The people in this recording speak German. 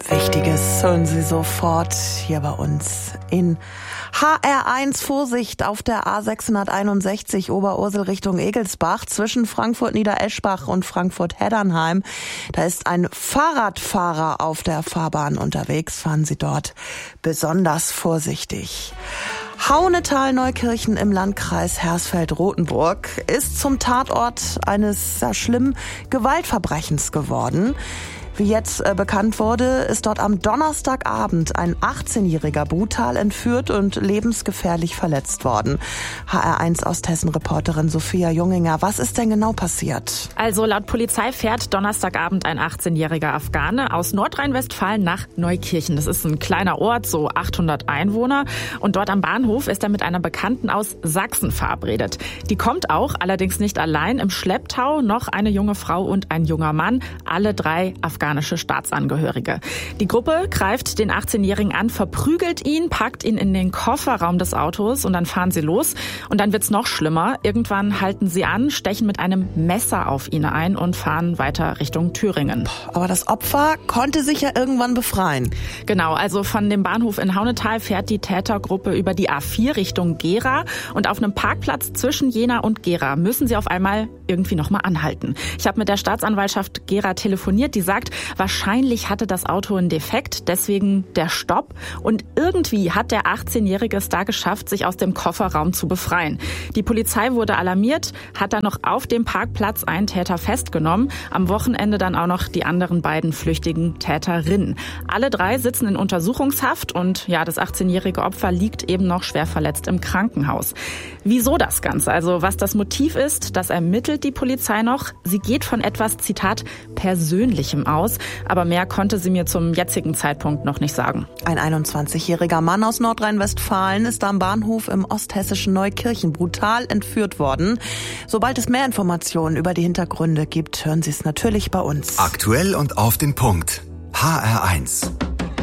Wichtiges hören Sie sofort hier bei uns in HR1. Vorsicht auf der A661 Oberursel Richtung Egelsbach zwischen Frankfurt-Niedereschbach und Frankfurt-Heddernheim. Da ist ein Fahrradfahrer auf der Fahrbahn unterwegs. Fahren Sie dort besonders vorsichtig. Haunetal-Neukirchen im Landkreis Hersfeld-Rotenburg ist zum Tatort eines sehr schlimmen Gewaltverbrechens geworden. Wie jetzt bekannt wurde, ist dort am Donnerstagabend ein 18-jähriger brutal entführt und lebensgefährlich verletzt worden. HR1 Osthessen-Reporterin Sophia Junginger, was ist denn genau passiert? Also laut Polizei fährt Donnerstagabend ein 18-jähriger Afghane aus Nordrhein-Westfalen nach Neukirchen. Das ist ein kleiner Ort, so 800 Einwohner. Und dort am Bahnhof ist er mit einer Bekannten aus Sachsen verabredet. Die kommt auch, allerdings nicht allein. Im Schlepptau noch eine junge Frau und ein junger Mann, alle drei afghanische Staatsangehörige. Die Gruppe greift den 18-Jährigen an, verprügelt ihn, packt ihn in den Kofferraum des Autos und dann fahren sie los. Und dann wird's noch schlimmer. Irgendwann halten sie an, stechen mit einem Messer auf ihn ein und fahren weiter Richtung Thüringen. Aber das Opfer konnte sich ja irgendwann befreien. Genau, also von dem Bahnhof in Haunetal fährt die Tätergruppe über die A4 Richtung Gera und auf einem Parkplatz zwischen Jena und Gera müssen sie auf einmal irgendwie nochmal anhalten. Ich habe mit der Staatsanwaltschaft Gera telefoniert, die sagt, wahrscheinlich hatte das Auto einen Defekt, deswegen der Stopp. Und irgendwie hat der 18-Jährige es da geschafft, sich aus dem Kofferraum zu befreien. Die Polizei wurde alarmiert, hat dann noch auf dem Parkplatz einen Täter festgenommen. Am Wochenende dann auch noch die anderen beiden flüchtigen Täterinnen. Alle drei sitzen in Untersuchungshaft und ja, das 18-jährige Opfer liegt eben noch schwer verletzt im Krankenhaus. Wieso das Ganze? Also was das Motiv ist, das ermittelt die Polizei noch. Sie geht von etwas, Zitat, Persönlichem aus. Aber mehr konnte sie mir zum jetzigen Zeitpunkt noch nicht sagen. Ein 21-jähriger Mann aus Nordrhein-Westfalen ist am Bahnhof im osthessischen Neukirchen brutal entführt worden. Sobald es mehr Informationen über die Hintergründe gibt, hören Sie es natürlich bei uns. Aktuell und auf den Punkt. HR1.